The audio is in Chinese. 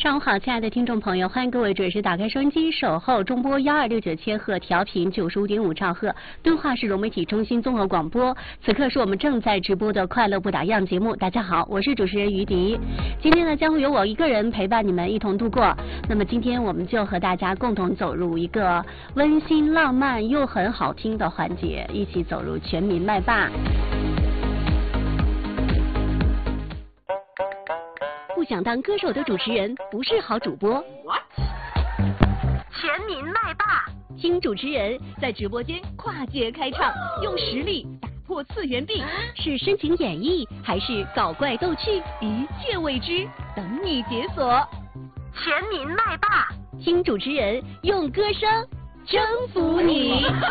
上午好，亲爱的听众朋友，欢迎各位准时打开收音机，守候中波1269千赫，调频95.5兆赫，敦化市融媒体中心综合广播。此刻是我们正在直播的快乐不打烊节目。大家好，我是主持人于迪。今天呢，将会由我一个人陪伴你们一同度过。那么今天我们就和大家共同走入一个温馨浪漫又很好听的环节，一起走入全民麦霸。不想当歌手的主持人不是好主播。What？ 全民麦霸，听主持人在直播间跨界开唱，用实力打破次元壁，是深情演绎还是搞怪逗趣？一切未知，等你解锁。全民麦霸，听主持人用歌声征服你。